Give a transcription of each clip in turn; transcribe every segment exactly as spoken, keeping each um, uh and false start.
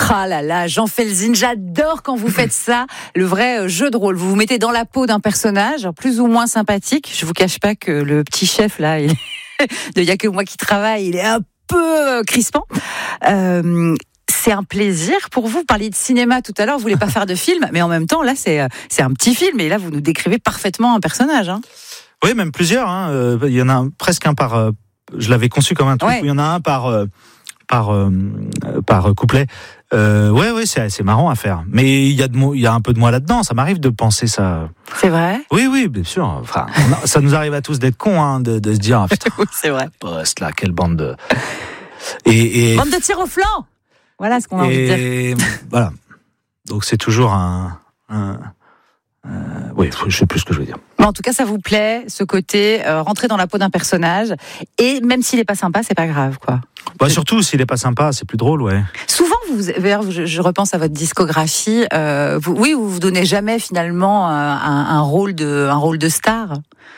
Ah là là, Jean Felzine, j'adore quand vous faites ça, le vrai jeu de rôle. Vous vous mettez dans la peau d'un personnage, plus ou moins sympathique. Je vous cache pas que le petit chef là, il il y a que moi qui travaille, il est un peu crispant. Euh, c'est un plaisir pour vous. Vous parliez de cinéma tout à l'heure, vous voulez pas faire de film, mais en même temps là c'est c'est un petit film et là vous nous décrivez parfaitement un personnage. Hein. Oui, même plusieurs. Hein. Euh, il y en a un, presque un par. Euh, je l'avais conçu comme un truc ouais. où il y en a un par euh, par euh, par couplet. Euh, ouais, ouais, c'est c'est marrant à faire. Mais il y a de il y a un peu de moi là-dedans. Ça m'arrive de penser ça. C'est vrai. Oui, oui, bien sûr. Enfin, a, ça nous arrive à tous d'être cons, hein, de, de se dire ah, putain. Oui, c'est vrai. Poste là, quelle bande de. Et, et bande de tir au flanc. Voilà ce qu'on a envie de dire. Voilà. Donc c'est toujours un. un Euh, oui, je sais plus ce que je veux dire. Mais en tout cas, ça vous plaît, ce côté euh, rentrer dans la peau d'un personnage, et même s'il est pas sympa, c'est pas grave, quoi. Bah surtout s'il est pas sympa, c'est plus drôle, ouais. Souvent, vous, je, je repense à votre discographie. Euh, vous, oui, vous vous donnez jamais finalement un, un rôle de, un rôle de star.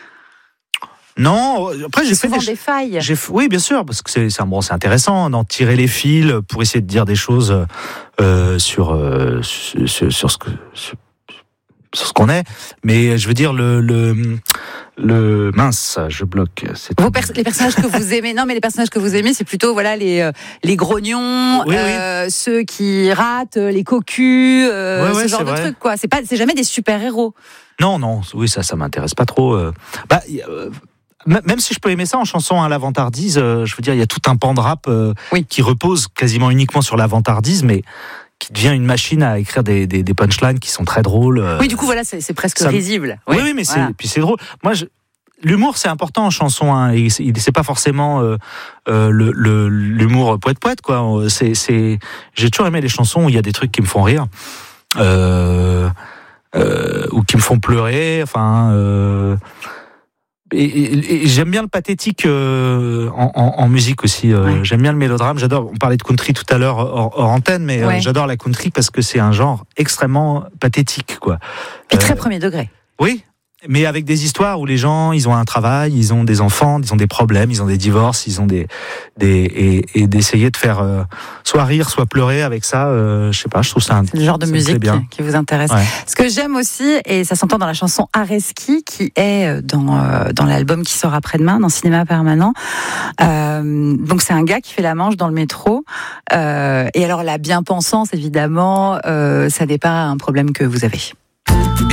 Non, après j'ai c'est fait souvent des, des failles. J'ai, oui, bien sûr, parce que c'est, c'est, bon, c'est intéressant d'en tirer les fils pour essayer de dire des choses euh, sur, euh, sur, sur, sur ce que. Sur, sur ce qu'on est, mais je veux dire le le le mince, je bloque. C'est Vos pers- les personnages que vous aimez, non mais les personnages que vous aimez, c'est plutôt voilà les euh, les grognons, oui, euh, oui. ceux qui ratent, les cocus, euh, ouais, ce ouais, genre de trucs quoi. C'est pas, c'est jamais des super héros. Non, non, oui ça, ça m'intéresse pas trop. Euh. Bah. Euh... Même si je peux aimer ça en chanson à la vantardise, euh, je veux dire, il y a tout un pan de rap euh, oui. qui repose quasiment uniquement sur la vantardise, mais qui devient une machine à écrire des, des, des punchlines qui sont très drôles. Euh, oui, du coup, voilà, c'est, c'est presque ça... risible. Oui, oui, oui mais voilà. c'est, puis c'est drôle. Moi, je, l'humour, c'est important en chanson. Hein, et c'est, c'est pas forcément euh, euh, le, le, l'humour poète-poète, quoi. C'est, c'est, j'ai toujours aimé les chansons où il y a des trucs qui me font rire. Euh, euh, ou qui me font pleurer. Enfin... Euh, Et, et, et j'aime bien le pathétique euh, en, en, en musique aussi. Euh, ouais. J'aime bien le mélodrame. J'adore. On parlait de country tout à l'heure hors, hors antenne, mais ouais. euh, j'adore la country parce que c'est un genre extrêmement pathétique, quoi. Et très euh, premier degré. Oui, mais avec des histoires où les gens, ils ont un travail, ils ont des enfants, ils ont des problèmes, ils ont des divorces, ils ont des des et, et d'essayer de faire euh, soit rire, soit pleurer avec ça. Euh, je sais pas. Je trouve ça un, c'est le genre de musique bien. Qui, qui vous intéresse. Ouais. Ce que j'aime aussi, et ça s'entend dans la chanson Areski, qui est dans euh, dans l'album qui sort après-demain, dans Cinéma Permanent. Euh, donc c'est un gars qui fait la manche dans le métro. Euh, et alors la bien-pensance, évidemment, euh, ça n'est pas un problème que vous avez.